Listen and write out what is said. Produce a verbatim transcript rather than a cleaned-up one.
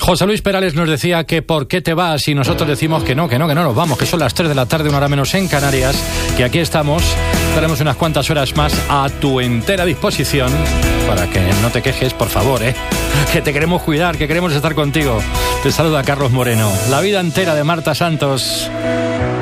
José Luis Perales nos decía que ¿por qué te vas? Y nosotros decimos que no, que no, que no nos vamos, que son las tres de la tarde, una hora menos en Canarias, que aquí estamos, tenemos unas cuantas horas más a tu entera disposición, para que no te quejes, por favor, ¿eh? Que te queremos cuidar, que queremos estar contigo. Te saluda Carlos Moreno. La vida entera de Marta Santos.